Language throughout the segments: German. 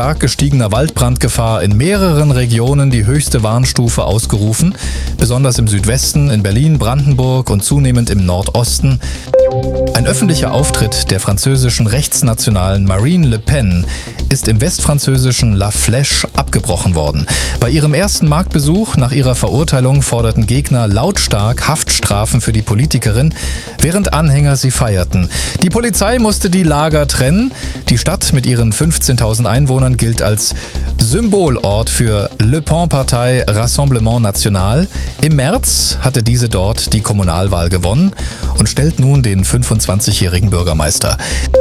Stark gestiegener Waldbrandgefahr in mehreren Regionen die höchste Warnstufe ausgerufen, besonders im Südwesten, in Berlin, Brandenburg und zunehmend im Nordosten. Ein öffentlicher Auftritt der französischen Rechtsnationalen Marine Le Pen ist im westfranzösischen La Flèche abgebrochen worden. Bei ihrem ersten Marktbesuch nach ihrer Verurteilung forderten Gegner lautstark Haftstrafen für die Politikerin, während Anhänger sie feierten. Die Polizei musste die Lager trennen. Die Stadt mit ihren 15.000 Einwohnern gilt als Symbolort für Le Pen-Partei Rassemblement National. Im März hatte diese dort die Kommunalwahl gewonnen und stellt nun den 25-jährigen Bürgermeister.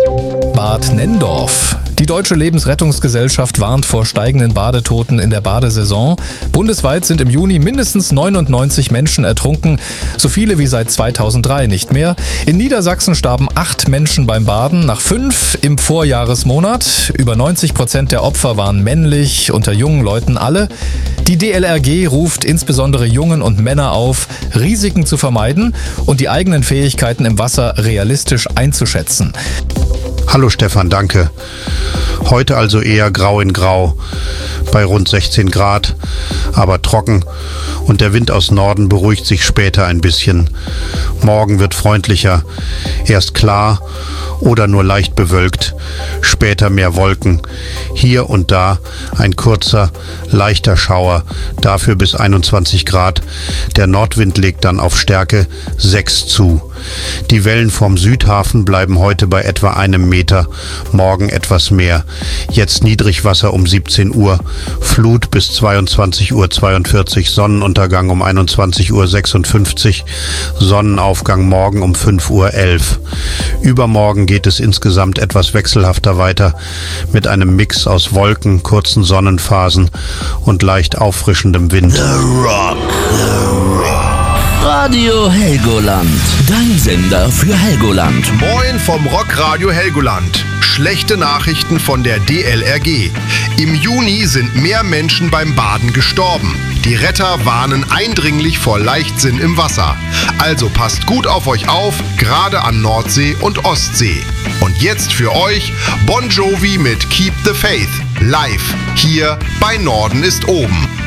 Bad Nenndorf. Die Deutsche Lebensrettungsgesellschaft warnt vor steigenden Badetoten in der Badesaison. Bundesweit sind im Juni mindestens 99 Menschen ertrunken, so viele wie seit 2003 nicht mehr. In Niedersachsen starben 8 Menschen beim Baden, nach 5 im Vorjahresmonat. Über 90% der Opfer waren männlich, unter jungen Leuten alle. Die DLRG ruft insbesondere Jungen und Männer auf, Risiken zu vermeiden und die eigenen Fähigkeiten im Wasser realistisch einzuschätzen. Hallo Stefan, danke. Heute also eher grau in grau, bei rund 16 Grad, aber trocken und der Wind aus Norden beruhigt sich später ein bisschen. Morgen wird freundlicher, erst klar oder nur leicht bewölkt, später mehr Wolken. Hier und da ein kurzer, leichter Schauer, dafür bis 21 Grad. Der Nordwind legt dann auf Stärke 6 zu. Die Wellen vom Südhafen bleiben heute bei etwa 1 Meter, morgen etwas mehr. Jetzt Niedrigwasser um 17 Uhr, Flut bis 22:42 Uhr, Sonnenuntergang um 21:56 Uhr, Sonnenaufgang morgen um 5:11 Uhr. Übermorgen geht es insgesamt etwas wechselhafter weiter mit einem Mix aus Wolken, kurzen Sonnenphasen und leicht auffrischendem Wind. The Rock. Radio Helgoland. Dein Sender für Helgoland. Moin vom Rockradio Helgoland. Schlechte Nachrichten von der DLRG. Im Juni sind mehr Menschen beim Baden gestorben. Die Retter warnen eindringlich vor Leichtsinn im Wasser. Also passt gut auf euch auf, gerade an Nordsee und Ostsee. Und jetzt für euch Bon Jovi mit Keep the Faith. Live hier bei Norden ist oben.